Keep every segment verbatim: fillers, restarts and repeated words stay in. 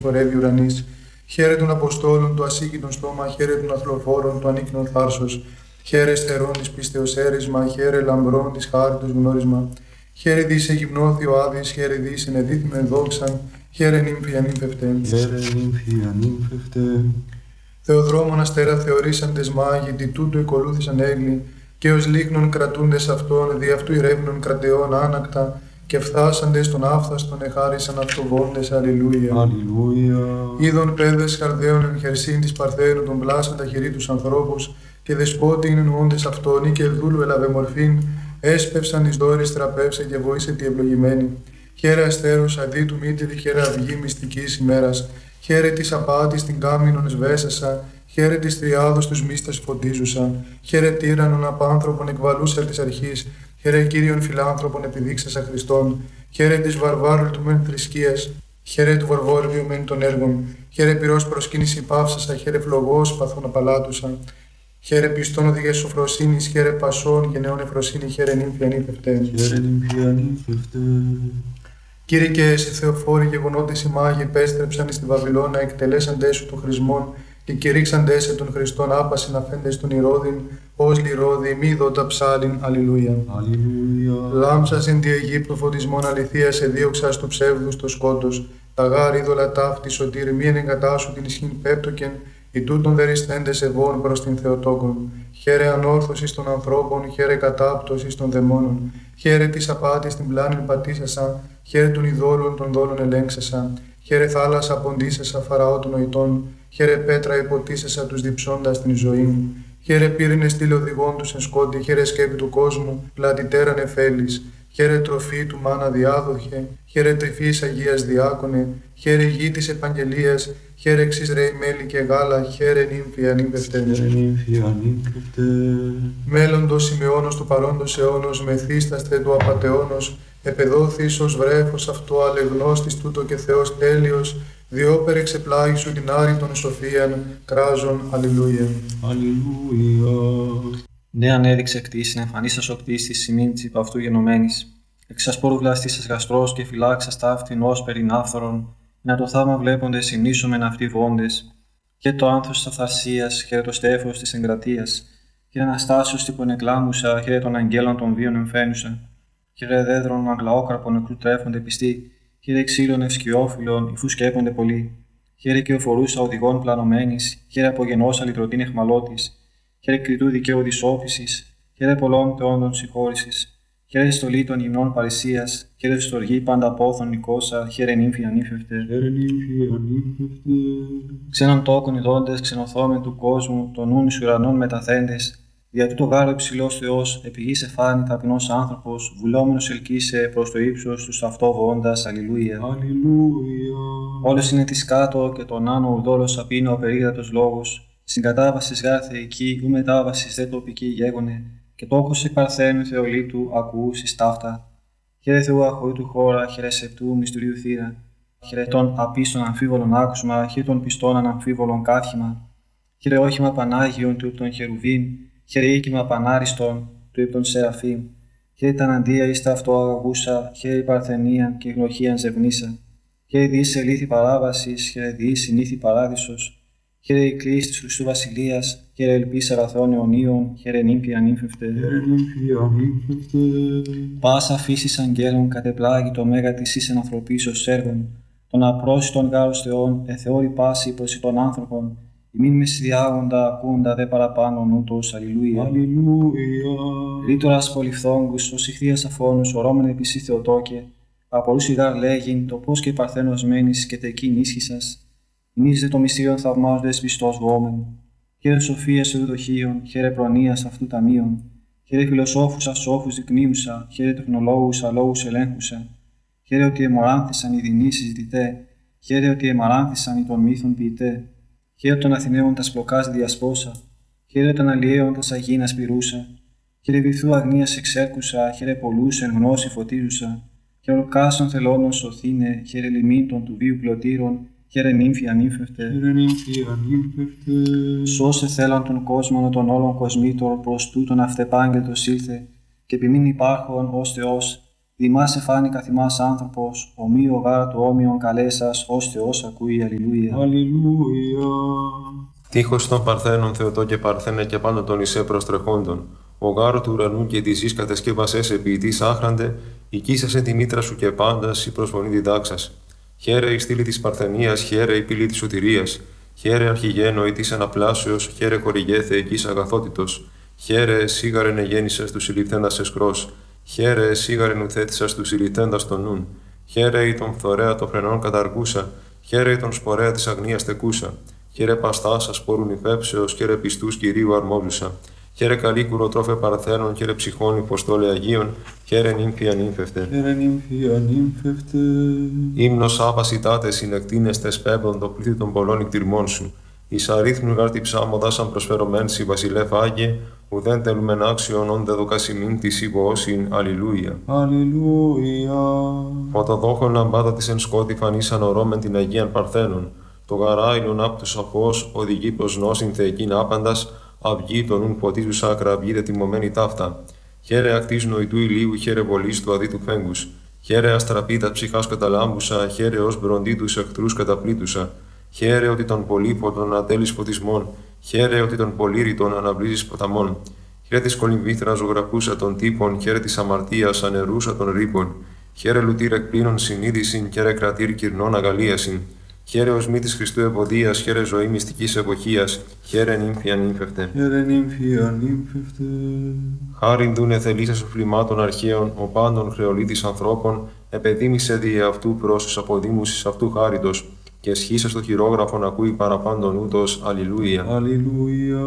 χορεύει ουρανής. Χαίρε των Αποστόλων του ασήκητον στόμα, χαίρε των αθλοφόρων του ανίκνον θάρσος. Χαίρε στερών της πίστεως έρισμα, χαίρε λαμπρών της χάριτος γνώρισμα. Χαίρε δις εγυμνώθη ο Άδης, χαίρε δις ενεδίθμεν δόξαν, χαίρε νύμφη ανύμφευτε. Χαίρε νύμφη ανύμφευτε. Θεοδρόμων αστέρα θεωρήσαντες μάγοι, τι τούτο εκολούθησαν έγκλη, και ως λίγνων κρατούντες αυτών, δι' αυτού ηρεύνων κρατεών άνακτα, και φθάσαντες των άφθαστον εχάρισαν αυτοβόντες. Αλληλούια. Αλληλούια. Είδων παιδες χαρδαίων εν χερσίν της Παρθένου των πλάσαν τα χειρή τους ανθρώπους, και δεσπότη είναι νοούντες αυτόν, ή και δούλου ελαβε μορφήν, έσπευσαν εις δόρης τραπεύσε και βοήσε τη ευλογημένη. Χαίρε αστέρος αδί του μήτηρη, χαίρε αυγή μυστικής ημέρας, χαίρε της απάτης την κάμινον σβέσασα, χαίρε της τριάδος τους μίστας φωτίζουσα, χαίρε τύραννον απάνθρωπον εκβαλούσα της αρχής, χαίρε Κύριον φιλάνθρωπον επιδείξασα Χριστόν, χαίρε της βαρβάρου του μεν θρησκείας, χαίρε του βαρβόριου μεν των έργων, χαίρε πυρός προσκύνηση πάυσασα, χαίρε φλογός παθών απαλάτουσα, χαίρε πιστόν οδηγές σοφροσύνης, χαίρε πασών και νεών εφροσύνη, χαίρε νύμφη ανύφευτε. Χαίρε νύμφη ανύφευτε. Κύριε και εσύ Θεοφόροι γεγονότες οι μάγοι επέστρεψαν εις τη Βαβυλώνα, εκτελέσαντές σου των χρησμών και κηρύξαντές σε των Χριστών άπασιν αφέντες των Ηρώδην, ως λιρώδη μη δότα ψάλιν. Αλληλούια. Αλληλούια. Λάμψας εν τη Αιγύπτου φωτισμών αληθείας εδίωξας του ψεύδους το σκότος, τα γάρ είδωλα ταύτη σωτήρ μη ενεγκατάσου την ισχύν πέπτοκεν, οι τούτων δεριστέντες ευών προς την Θεοτόκον. Χαίρε ανόρθωσης των ανθρώπων, χαίρε κατάπτωσης των δαιμόνων, χαίρε της απάτης την πλάνην πατήσασα, χαίρε των ειδόλων των δόλων ελέγξασα, χαίρε θάλασσα ποντίσασα φαραώ των νοητών, χαίρε πέτρα υποτίσασα τους διψώντας την ζωή. Χαίρε πύρινες στήλε οδηγών τους εν σκότη, χαίρε σκέπη του κόσμου, πλατιτέραν εφέλης, χαίρε τροφή του μάνα διάδοχε, χαίρε τρυφής Αγίας διάκονε, χαίρε γη της επαγγελίας, χαίρε εξής ρέι μέλι και γάλα, χαίρε νύμφη ανύμφευτε. Χαίρε νύμφη ανύμφευτε. Μέλλοντος σημεώνος του παρόντος αιώνος, μεθύσταστε του απατεώνος, επεδόθης ως βρέφος αυτό αλεγνώστης τούτο και Θεός τέλειος, διόπερ εξεπλάγει σου την άρρητον σοφίαν, κράζον. Αλληλούια. Αλληλούια. Ναι, ανέδειξε κτήσιν, εμφανίσας ο κτίστης σημείν της υπ' αυτού γενομένης. Εξασπόρου βλαστήσας γαστρός και φυλάξας ταύτην ως περιν άφθορον, να το θαύμα βλέποντες συνήσομεν αυτοί βόντες. Και το άνθος της αυθαρσίας, χαίρε το στέφος της εγκρατείας, χαίρε αναστάσεως τύπον εκλάμουσα, χαίρε των αγγέλων των βίων εμφαίνουσα. Χαίρε δέδρων αγλαόκαρπων νεκρού τρέφονται πιστοί, χαίρε ξύλων ευσκιόφυλλων, υφού σκέπονται πολύ. Χαίρε και οφορούσα οδηγών πλανωμένης, χαίρε απογενώσα λυτρωτήν εχμαλώτης, χαίρε κριτού δικαίου δυσόφησης, χαίρε πολλών θεόντων συγχώρησης. Χαίρε στολή των γυμνών παρησίας, χαίρε στοργή πάντα πόθων νικόσα, χαίρε νύμφη ανύφευτε. Χαίρε νύμφη ανύφευτε. Ξένων τόκων ειδώντες, ξενοθόμεν του κόσμου, των νουν εις ουρανών μεταθέντες, δια τούτο γάρο υψηλός Θεός, επί γης εφάνη ταπεινός άνθρωπος, βουλόμενος ελκύσε προς το ύψος τους αυτό βοώντας. Αλληλούια. Αλληλούια. Όλος είναι της κάτω και τον άνω ουδόλος απίνω ο περίγρατος λόγος, συγκατάβασης γάρ θεϊκή, ου μετάβασης δε τοπική γέγονε, και τόκος εκ παρθένου Θεολήτου ακουούσης ταύτα. Χαίρε Θεού αχωρήτου χώρα, χαίρε σεπτού μυστηρίου θύρα, χαίρε των απίστων αμφίβολων άκουσμα, χαίρε των πιστών αναμφίβολων κάθημα, χαίρε όχημα Πανάγιον του των Χερουβίμ, χαίρε οίκημα Πανάριστον του υπ' των Σεραφείμ, χαίρε τα αναντία εις τα αυτό αγαγούσα, χαίρε η παρθενίαν και γνωχίαν ζευνίσα, χαίρε διείς ελήθη παράβασης, χαίρε διείς συνήθη παράδεισος, χαίρε η κλίση της Χριστού Βασιλείας, χαίρε ελπίς αγαθών αιωνίων, χαίρε νύμφη ανύμφευτε. Χαίρε νύμφη ανύμφευτε. Πάσα φύσης αγγέλων κατεπλάγει το μέγα της εις ανθρωπίσεως έργων, των απρόσιτων γάρους Θεών, εθεώρη πάση προς των άνθρωπων, ημίν με διάγοντα ακούντα δε παραπάνω νούτος. Αλληλούια. Αλληλούια. Ρήτορας πολυφθόγκους, ως ηχθείας αφώνους, ορώμεν επισή Θεοτόκε, απορούσι γάρ λέγειν, το πώς και παρθένος μένεις και τεκείν ίσχυσας. Ημείς δε το μυστήριον θαυμάζοντες πιστός βόμεν. Χαίρε σοφίας ευδοχίων, χαίρε προνοίας αυτού ταμείων, χαίρε φιλοσόφους ασόφους δεικνύουσα, χαίρε τεχνολόγους αλόγους ελέγχουσα, χαίρε ότι εμοράνθησαν οι δεινοί συζητητέ, χαίρε ότι εμαράνθησαν οι των μύθων ποιητέ, χαίρε των Αθηναίων τας πλοκάς διασπόσα, χαίρε των αλλιέων τας αγίνας πυρούσα, χαίρε βυθού αγνίας εξέρκουσα, χαίρε πολλούς εν γνώση φωτίζουσα, χαίρε ορκάσων θελώνων σωθήνε, χαίρε λιμίντων του βίου πλωτήρων, χαίρε νύμφη ανύμφευτε. Χαίρε νύμφη ανύμφευτε. Σώσε θέλαν τον κόσμο των όλων κοσμήτων προς τούτον αυτεπάγγελτος ήλθε, και επιμήν υπάρχον ως Θεός, Δημάς εφάνει καθημάς άνθρωπος, ομοίο γάρα του όμοιον καλέσας, ως Θεός ακούει, αλληλούια. Αλληλούια. Τείχος των Παρθένων Θεοτό και Παρθένε και πάνω των Ισέ προστρεχόντων. Ο γάρο του ουρανού και τη γη κατεσκεύασέ σε ποιητής άχραντε, οικίσασε τη μήτρα σου και πάντας η προσφωνή διδάξας. Χαίρε η στήλη της Παρθενίας, χαίρε η πύλη της σωτηρίας. Χαίρε αρχηγένο ή της αναπλάσεως, χαίρε χορηγέθε εκείς αγαθότητος. Χαίρε σίγαρεν εγέννησες του συλληφθέντας εσκρός. Χαίρε σίγαρεν ουθέτησας του συλληφθέντας των νουν. Χαίρε η τον φθορέα των φρενών καταργούσα. Χαίρε η τον σπορέα της αγνίας τεκούσα. Χαίρε παστάσα σπόρουν υφέψεως, χαίρε πιστούς Κυρίου αρμόζουσα. Χαίρε καλή κουροτρόφε Παρθένων, χαίρε ψυχών υποστόλε Αγίων, χαίρε νύμφη ανύμφευτε. Χαίρε νύμφη ανύμφευτε. Ύμνος άπασιτάτε συνεκτίνεστε σπέμπον το πλήθη των πολλών νικτυρμών σου. Εις αρίθμου γάρτη ψάμοδα σαν προσφερωμέν σι βασιλεύ Άγιε, ουδέν τελούμεν άξιον όν δεδοκασιμήν της υποώσιν, αλληλούια. Αλληλούια. Φωτοδόχων λαμπάδα της εν σκότη φανήσαν ορώμεν την Αγίαν Παρθένων. Το γαράιλον απ' τους αφός οδηγεί προς νόσιν θεεκήν άπαντας, αυγή των ουν φωτίζουσα ακραυγίδε τιμωμένη ταύτα. Χαίρε ακτής νοητού ηλίου, χαίρε βολής του αδίτου φέγγους. Χαίρε αστραπίδα ψυχάς καταλάμπουσα, χαίρε ως μπροντί τους εχθρούς καταπλήτουσα. Χαίρε ότι των πολύφωτων ατέλεις φωτισμών, χαίρε ότι των πολύρητων αναβλύζεις ποταμών. Χαίρε της κολυμβήθρας ζωγραφούσα των τύπων, χαίρε της αμαρτίας ανερούσα των ρήπων. Χαίρε λουτήρ εκπλήνων συνείδησιν, χαίρε κρατήρ κυρνών αγαλίασιν. Χαίρε ως μύτης Χριστού ευωδίας, χαίρε ζωή μυστικής εποχίας, χαίρε νύμφη ανύμφευτε. Χαίρε νύμφη ανύμφευτε. Χάριν δούνε θελήσας οφλημάτων αρχαίων, ο πάντων χρεολίτης ανθρώπων, επεδίμησε δι' αυτού προς αποδήμουσης αυτού χάριτος, και σχήσα στο χειρόγραφον ακούει παραπάντων ούτως, αλληλούια. Αλληλούια.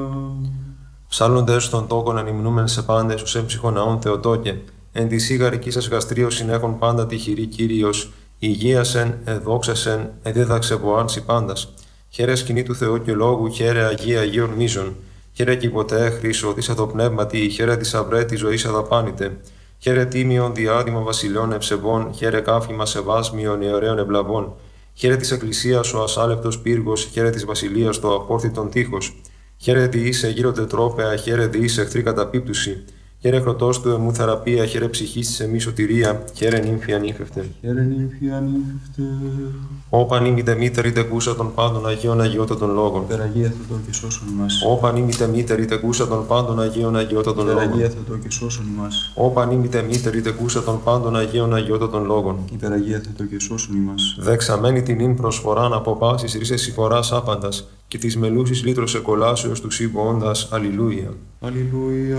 Ψάλλοντες των τόκων ανυμνούμεν σε πάντες, ους έμψυχον ναών Θεοτόκε, εν τη σίγαρική σας γαστρίως συνέχον πάντα τυχηρή Κύριος, υγείασεν, εδόξασεν, εδίδαξε βοάνση πάντας. Χαίρε σκηνή του Θεού και λόγου, χαίρε Αγία Αγίων μίζων. Χαίρε κι ποτέ χρήσο, της αδοπνεύματι, χαίρε της αυρέ τη ζωή αδαπάνητε. Χαίρε τίμιον διάδημα βασιλιών ευσεβών, χαίρε κάφημα σεβάσμιων ιερέων ευλαβών. Χαίρε της Εκκλησίας ο ασάλευτος πύργος, χαίρε της βασιλείας το απόρθητον τείχος. Χαίρε διήσε γύρω τετρόπαια, χαίρε διήσε εχθρή καταπίπτουση. Χαίρε χρωτός του εμού θεραπεία, χαίρε ψυχής της εμείς σωτηρία, χαίρε νύμφη ανύμφευτε. Χαίρε νύμφη ανύμφευτε. Όπαν ήμητε μήτερη τεκούσα των πάντων Αγίων Αγιώτατων λόγων. Υπεραγία Θεοτό και σώσον ημάς. Όπαν ήμητε μήτερη τεκούσα των πάντων Αγίων Αγιώτατων λόγων. Υπεραγία Θεοτό και σώσον ημάς. Όπαν ήμητε μήτερη τεκούσα των πάντων Αγίων Αγιώτατων λόγων. Υπεραγία Θεοτό και σώσον ημάς. Δεξαμένη την ύν προσφοράν από πάσης ρίσες συμφοράς άπαντας, και της μελούσης λύτρος εκολάσεως του σύμβοοντας, αλληλούια. Αλληλούια.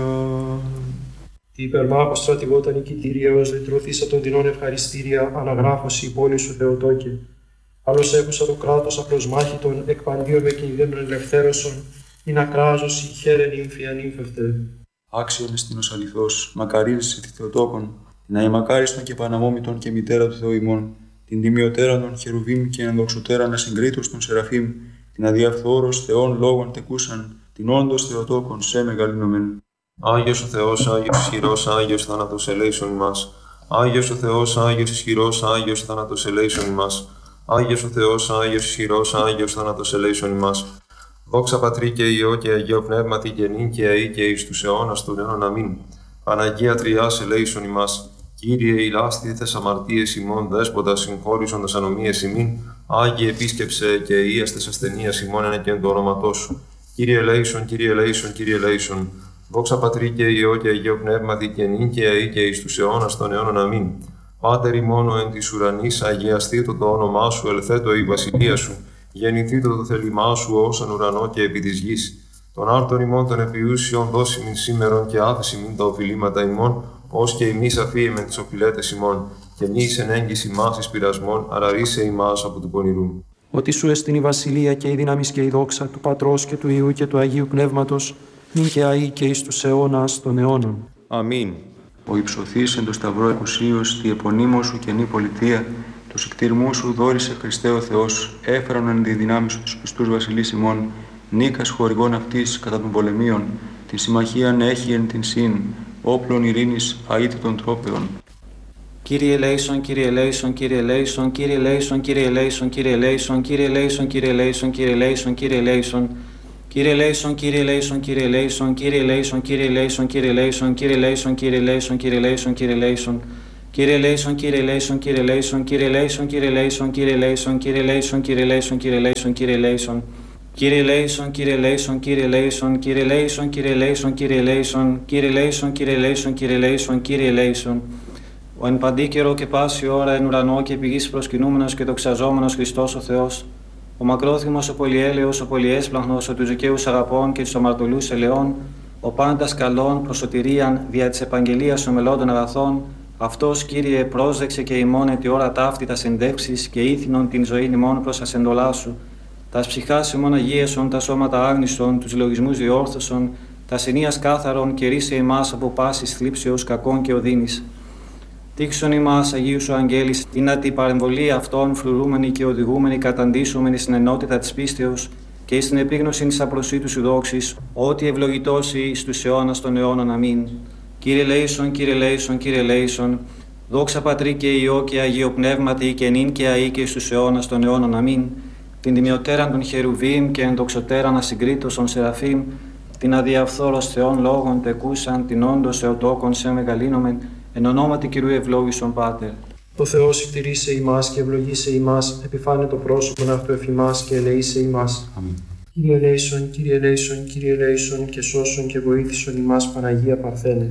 Τι υπερμάχος στρατηγότα νικητήρια, ως λυτρωθήσα των δεινών ευχαριστήρια, αναγράφωση η πόλη σου Θεοτόκε. Άλλος έχουσα το κράτος απροσμάχητον, εκπαντίον με κινδύνων ελευθέρωσον, ειν ακράζωση, χαίρε νύμφη ανύμφευτε. Άξιον εστίνος αληθώς, μακαρίζεσαι τη Θεοτόκον, την αημακάριστον και παναμόμητον και μητέρα του Θεού ημών, την τιμιωτέραν των χερουβίμ και ενδοξωτέραν ασυγκρίτως των σεραφείμ, την αδιαφθόρος Θεών λόγων τεκούσαν, την όντως Θεοτόκον σε μεγαλύνομεν. Άγιος ο Θεός, Άγιος ισχυρός, Άγιος θάνατος ελέησον ημάς. Άγιος ο Θεός, Άγιος ισχυρός, Άγιος θάνατος ελέησον ημάς. Άγιος ο Θεός, Άγιος ισχυρός, Άγιος θάνατος ελέησον ημάς. Δόξα Πατρί και Υιό και Αγίο Πνεύματι και νυν και αεί και εις τους αιώνας των αιώνων αμήν. Παναγία Τριάς ελέησον ημάς. Κύριε ηλάστηθες αμαρτίες ημών, δέσποτα συγχώρησον τας ανομίες ημίν. Άγιε επίσκεψε και ίαστες ασθενείας ημών εν και εν το όνοματό σου. Κύριε ελέησον, Κύριε ελέησον, Κύριε ελέησον. Δόξα Πατρί και Υιό και Αγίο Πνεύματι και νυν και αεί και εις τους αιώνας των αιώνων αμήν. Πάτερ ημών εν της ουρανής, αγιαστήτω το όνομά σου, ελθέτω η βασιλεία σου. Γεννηθήτω το θέλημά σου ως εν ουρανό και επί της γης. Τον άρτον ημών των επιούσιων δώσιμην σήμερον και άφησιμην τα οφειλήματα ημών, ως και ημείς αφίεμεν τις οφειλέτες ημών. Και μη εις εν έγκυση μας εις πειρασμών, αλλά ρίσε ημάς από του πονηρού. Ότι σου εστιν η βασιλεία και η δύναμις και η δόξα του Πατρός και του Υιού και του Αγίου Πνεύματος, νυν και αεί και εις τους αιώνας των αιώνων. Αμήν. Ο υψωθής εν το σταυρό εκουσίως, τη επωνύμω σου καινή πολιτεία, του συκτηρμού σου δόρισε Χριστέ ο Θεός, έφερον εν τη δυνάμει σου τους πιστούς βασιλείς ημών, νίκας χορηγών αυτής κατά των πολεμίων, την συμμαχίαν έχει εν την συν, όπλων ειρήνης αίτητων τρόπεων. Κύριε ελέησον, Κύριε ελέησον, Κύριε ελέησον, Κύριε ελέησον, Κύριε ελέησον, Κύριε ελέησον, Κύριε ελέησον, Κύριε ελέησον, Κύριε ελέησον, Κύριε ελέησον. Κύριε ελέησον, Κύριε ελέησον, Κύριε ελέησον, Κύριε ελέησον, Κύριε ελέησον, Κύριε ελέησον, Κύριε ελέησον, Κύριε ελέησον, Κύριε ελέησον, Κύριε ελέησον, Κύριε ελέησον, Κύριε ελέησον, Κύριε ελέησον, Κύριε ελέησον, Κύριε ελέησον, Κύριε ελέησον, Κύριε ελέησον, Κύριε ελέησον, Κύριε ελέησον, Κύριε ελέησον. Κύριε ελέησον, Κύριε ελέησον, Κύριε ελέησον, Κύριε ελέησον, Κύριε ελέησον, Κύριε ελέησον, Κύριε ελέησον, Κύριε ελέησον, Κύριε ελέησον, Κύριε ελέησον. Ο εν παντή καιρό και πάση ώρα εν ουρανό και πηγής προσκυνούμενος και δοξαζόμενος Χριστός ο Θεός, ο μακρόθυμος, ο πολυέλεος, ο πολυέσπλαχνος, ο τους δικαίους αγαπών και τους αμαρτωλούς ελαιών, ο πάντας καλών προς σωτηρίαν δια της επαγγελίας ομελόντων αγαθών, αυτός, Κύριε, πρόσδεξε και ημών τη ώρα ταύτη τα συντεύξεις και ήθινον την ζωή ημών προς ασεντολά σου. Τας ψυχάς ημών αγίεσον, τα σώματα άγνησον, τους λογισμούς διόρθωσον, τα συνείας κάθαρον και ρίσε ημάς από πάσης θλίψεως κακών και οδύνης. Τύξον ημάς, Αγίου σου αγγέλης, είναι την παρεμβολή αυτών φρουρούμενοι και οδηγούμενοι καταντήσομενοι στην ενότητα της πίστεως και στην επίγνωση της απροσίτου σου δόξης, ότι ευλογητώσει εις τους αιώνας των αιώνων. Αμήν. Κύριε ελέησον, Κύριε ελέησον, Κύριε ελέησον, δόξα Πατρί και Υιό και Αγίο Πνεύματι και νυν και αεί και εις τους αιώνας των αιώνων. Αμήν. Την τιμιωτέραν των χερουβίμ και ενδοξωτέραν ασυγκρίτωσον σεραφείμ, την αδιαφθόρος Θεών λόγων τεκούσαν, την όντως εωτόκον σε μεγαλύνομεν, εν ονόματι Κυρίου ευλόγησον Πάτερ. Ο Θεός ευτηρήσε ημάς και ευλογήσε ημάς, επιφάνε το πρόσωπον αυτού εφημάς και ελεήσε ημάς. Αμήν. Κύριε ελέησον, Κύριε ελέησον, Κύριε ελέησον και σώσον και βοήθησον ημάς Παναγία Παρθένε.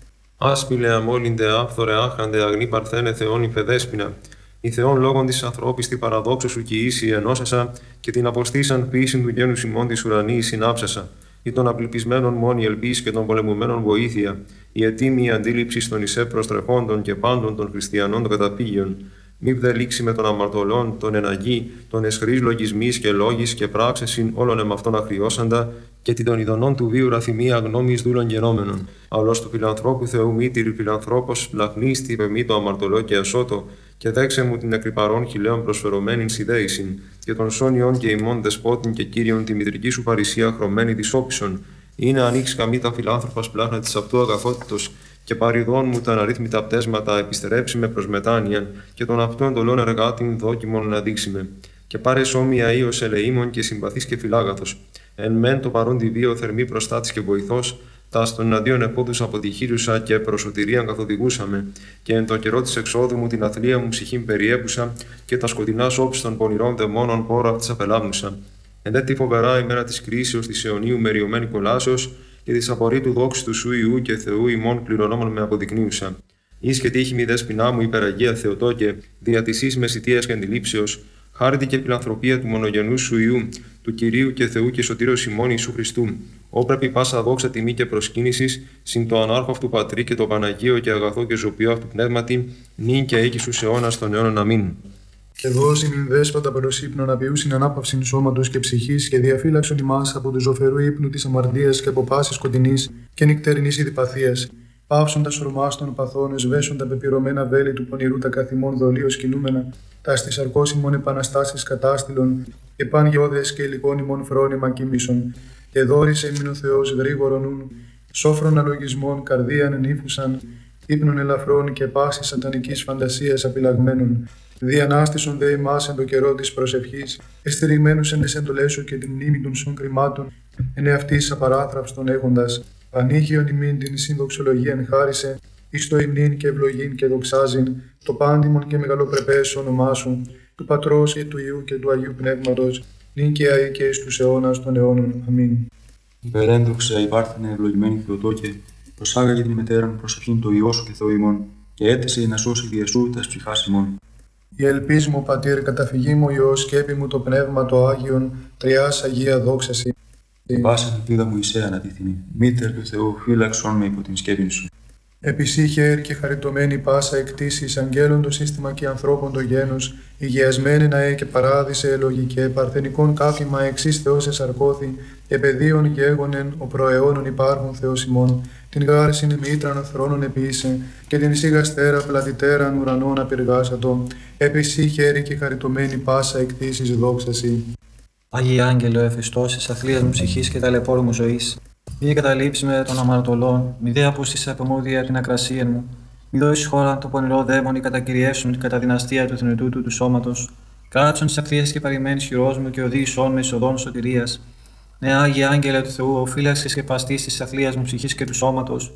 Άσπηλε αμόλυντε άφθορε άχραντε αγνή Παρθένε Θεόν υπεδέσποινα. Η Θεόν λόγων της ανθρώπης τη παραδόξου σου κοιήσει ενώσασα και την αποστήσαν ποιήσιν του γένους ημών της ουρανής συνάψασα. Ή των απληπισμένων μόνη ελπίς και των πολεμουμένων βοήθεια, η ετοίμη αντίληψη των εισέ προστρεχόντων και πάντων των χριστιανών των καταπήγειων. Μη δε λήξει με των αμαρτωλών, των εναγή, των εσχρής λογισμής και λόγης και πράξεσιν όλων εμαυτών αχριώσαντα, και την των ειδονών του βίου ραθυμία γνώμης δούλων γενόμενων. Αλλός του φιλανθρώπου Θεού μήτηρη φιλανθρώπος, λαχνίστη πεμή το αμαρτωλό και ασώτο, και δέξε μου την εκρυπαρών χιλέων προσφερωμένην σιδέησιν, και των σόνιων και ημών δεσπότην και κύριον τη μητρική σου παρησία χρωμένη τη όπισον. Είναι ανοίξει καμή τα φιλάνθρωπα πλάχνα τη αυτού αγαθότητος, και παριδών μου τα αναρρύθμιτα πτέσματα επιστρέψει με προς μετάνοιαν, και των αυτών εντολών εργάτην δόκιμον να δείξει με. Και πάρε σώμια ίος ελεήμων και συμπαθής και φιλάγαθος. Εν μεν το παρόν τη βίο θερμή προστάτης και βοηθός, τα στον εναντίον επόδους αποτυχήρουσα και προσωτηρίαν καθοδηγούσαμε, και εν το καιρό της εξόδου μου την αθλία μου ψυχήν περιέπουσα, και τα σκοτεινά σώψη των πονηρών δαιμόνων πόρο αυτής απελάμνουσα. Εν δε τη φοβερά ημέρα της κρίσεως της αιωνίου μεριωμένη κολάσεως, και της απορρίτου δόξης του σου Ιού και Θεού ημών κληρονόμων με αποδεικνύουσα. Εις και τύχη μη δέσποινά μου υπεραγία Θεοτόκε, δια της εις μεσητείας και αντιλήψεως, χάρητη και φιλανθρωπία του μονογενού σου Ιού, του Κυρίου και Θεού και Σωτήρος ημών Ιησού Χριστού. Όπρεπη πάσα δόξα τιμή και προσκύνησης, συν το ανάρχο αυτού Πατρί και το Παναγίο και αγαθό και ζωπιό αυτού πνεύματι, νυν και αίκη στους αιώνας των αιώνων. Αμήν. Και δώσει μην δέσποτα προς ύπνον απειούσιν ανάπαυσιν σώματος και ψυχής, και διαφύλαξον ημάς από του ζωφερού ύπνου της αμαρτίας και από πάσης σκοτεινής και νυκτερινής ειδηπαθίας. Πάυσον τα σωρμάς των παθών, εσβέσον τα πεπυρωμένα βέλη του πονηρού τα καθημών δολίως κινούμενα, τα στις αρκώσιμων επαναστάσεις κατάστηλων, και παν γεώδες και υλικών ημών φρόνημα κοιμήσον. Και δόρισε ημίν ο Θεός γρήγορον νουν, σόφρον αλογισμών καρδίαν νύφουσαν, ύπνων ελαφρών και πάσης σατανικής φαντασίας απειλαγμένων. Διανάστησον δε ημάς εν το καιρό της προσευχής, εστηριγμένους εν τις εντολές σου και την μνήμη των σων κρυμάτων, εν εαυτής απαράθραυστον έχοντας. Πανήγιον ημίν την συνδοξολογίαν χάρισε, εις το υμνήν και ευλογήν και δοξάζειν, το πάντιμον και μεγαλοπρεπές όνομά σου, του Πατρός και του Υιού και του Αγίου Πνεύματος, νυν και αεί και εις τους αιώνας των αιώνων. Αμήν. Υπερέντοξα υπάρθενε ευλογημένη Θεοτόκε, προσάγαγε την μετέραν προσευχήν το Υιό σου και Θεό ημών, και έθεσε να σώσει διεσού τας ψυχάς ημών. Η ελπίς μου, Πατήρ, καταφυγή μου Υιός, σκέπη μου το Πνεύμα το Άγιον, Τριάς Αγία δόξαση. Πάσα ελπίδα μου εισέ ανατίθινη, μήτερ του Θεού, φύλαξον με υπό την σκέπη σου. Επισύχε και χαριτωμένη πάσα εκτίσεις, αγγέλων το σύστημα και ανθρώπων το γένος, υγειασμένη ναέ και παράδεισε ελογικέ, παρθενικών κάφημα εξής Θεός εσαρκώθη, και παιδίων γέγονεν ο προαιώνων υπάρχων Θεός ημών, την γάρσιν μήτραν θρόνων επίησε, και την σιγαστέρα πλατητέραν ουρανών απειργάσατο, επισύχε και χαριτωμένη πάσα εκτίσεις δόξαση. Άγιε Άγγελο, εφιστός της αθλίας μου ψυχής και ταλαιπώρου μου ζωής, μη καταλήψει με των αμαρτωλών, μη δε απούστησε από μούδια από την ακρασία μου, μη δώσει χώρα το πονηρό δαίμονι κατακυριεύσουν κατά δυναστεία του θνητού του, του σώματος, κάτσον τη ακτίας και παρημένης χειρός μου και οδήγησόν με εις οδόν σωτηρίας. Ναι, Άγιε Άγγελε του Θεού, ο φύλαξης και παστής της αθλίας μου ψυχής και του σώματος,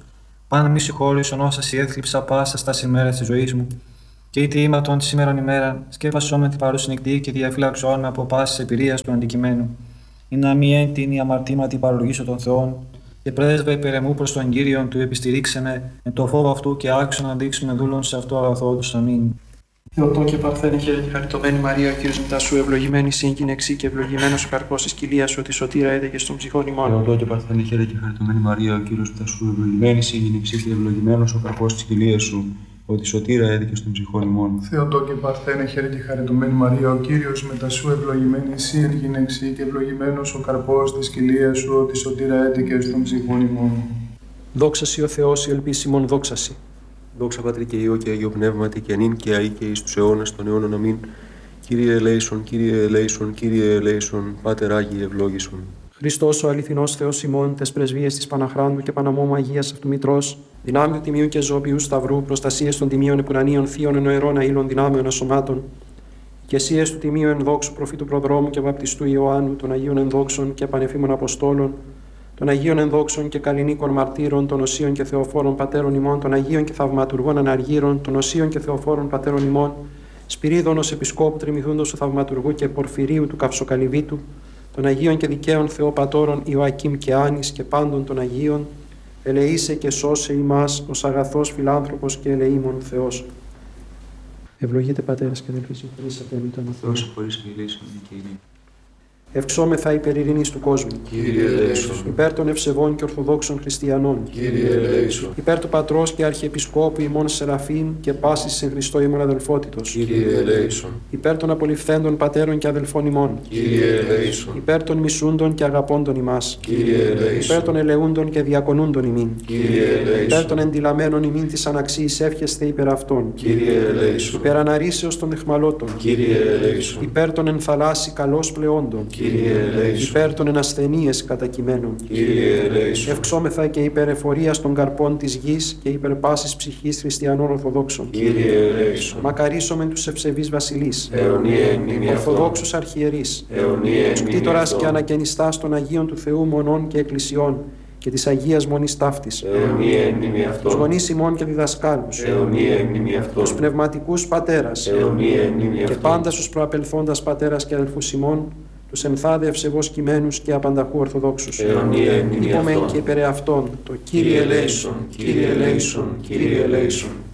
Πάνε μη συγχώρησον όσα σοι έθλιψα πάσα στα ημέρα τη ζωή μου. Και είτε ήμαρτον τη σήμερον ημέρα, σκέφασόμεν την παρούσιν νυχτή και διαφύλαξον από πάση εμπειρία του αντικειμένου. Ή να μη έντην η αμαρτήματι παρολογήσω των Θεών, και πρέσβε υπερεμού προ τον Κύριον του επιστηρίξεμε, με το φόβο αυτού και άξιο να δείξουμε δούλων σε αυτό αγαθό του. Αμήν. Θεοτό και Παρθένε χαίρε και χαριτωμένη Μαρία, ο Κύριος μετά σου, ευλογημένη σύγκυνεξή και ευλογημένος ο καρπός της κοιλίας σου, ότι σωτήρα έδεκε στον ψυχών ημών. Θεοτό και Παρθένε χαίρε και χαριτωμένη Μαρία, ο Κύριος μετά σου, ευλογημένη σύγκυνεξή και ευλογημένος ο καρπός της κοιλίας σου, ότι σωτήρα έδεκε στον ψυχών ημών. Θεοτό και Παρθένε χαίρε και χαριτωμένη Μαρία, ο Κύριος μετά σου, ευλογημένη σύγκυνεξή και ευλογημένος ο καρπός της κοιλίας σου, ότι σωτήρα έδεκε στον ψυχών ημών. Δόξα σοι ο Θεός, η ελπίσιμον δόξα σοι. Δόξα Πατρί και Υιό και Αγίο Πνεύματι και νυν και αεί και εις τους αιώνας των αιώνων. Αμήν. Κύριε ελέησον, Κύριε ελέησον, Κύριε ελέησον, Πάτερ Άγιε ευλόγησον. Χριστός ο αληθινός Θεός ημών, τες πρεσβείες της Παναχράντου και Παναμόμου Αγίας αυτού Μητρός, δυνάμει του Τιμίου και Ζώπιου Σταυρού, προστασίες των Τιμίων Επουρανίων Θείων Ενοερών Αήλων Δυνάμεων Ασωμάτων, ικεσίες του Τιμίου Ενδόξου Προφήτου Προδρόμου και Βαπτιστού Ιωάννου, των Αγίων Ενδόξων και Πανεφήμων Αποστόλων, των Αγίων Ενδόξων και Καλλινίκων Μαρτύρων, των Οσίων και Θεοφόρων Πατέρων ημών, των Αγίων και Θαυματουργών Αναργύρων, των Οσίων και Θεοφόρων Πατέρων ημών, Σπυρίδων ως Επισκόπου Τριμηθούντος του Θαυματουργού και Πορφυρίου του Καυσοκαλυβίτου, των Αγίων και Δικαίων Θεοπατώρων Ιωακήμ και Άνης και πάντων των Αγίων, ελεήσε και σώσε ημάς ως αγαθός φιλάνθρωπος και ελεήμων Θεός. Ευλογείτε Πατέρας και αδελφοί, συγχωρείς απέλουτα με Θεός. Θεός χωρίς αγγελίες δικαιοσύνη. Ευξόμεθα υπέρ ειρήνης του κόσμου. Κύριε ελέησον. Υπέρ των ευσεβών και ορθοδόξων χριστιανών. Κύριε ελέησον. Υπέρ του Πατρός και Αρχιεπισκόπου ημών Σεραφείμ και πάσης εν Χριστώ ημών αδελφότητος. Κύριε ελέησον. Υπέρ των απολυφθέντων πατέρων και αδελφών ημών. Κύριε ελέησον. Υπέρ των μισούντων και αγαπώντων ημάς. Κύριε ελέησον. Υπέρ των ελεούντων και διακονούντων ημίν. Κύριε ελέησον. Υπέρ των εντυλαμένων ημίν της αναξίης εύχεστε υπέρ αυτών. Κύριε ελέησον. Υπέρ αναρρήσεως των εχμαλώτων. Κύριε ελέησον. Υπέρ των ενθαλάσσι καλώς πλεόντων. Κύριε ελέησον. Υπέρ των ενασθενείες κατακειμένων. Κύριε ελέησον. Ευξόμεθα και υπέρ εφορίας των καρπών της γης και υπέρ πάσης ψυχής χριστιανών Ορθοδόξων. Κύριε ελέησον. Μακαρίσομεν τους ευσεβείς βασιλείς. Αιωνία μνήμη αυτών. Ορθοδόξους αρχιερείς. Αιωνία Τους μνήμη κτήτορας αυτών. και ανακαινιστάς των Αγίων του Θεού μονών και εκκλησιών και της Αγίας Μονής Ταύτης. Αιωνία μνήμη Τους αυτών. γονείς ημών και διδασκάλους. Αιωνία μνήμη Τους αυτών. πνευματικούς πατέρας. Αιωνία μνήμη Και αυτών. πάντα στους προαπελθόντας πατέρας και αδελφούς ημών, τους ενθάδε ευσεβώς κειμένους και απανταχού Ορθοδόξους. Αιωνία μνήμη Είπομεν αυτών. και υπερ αυτών το Κύριε ελέησον, Κύριε ελέησον, Κύριε ελέησον.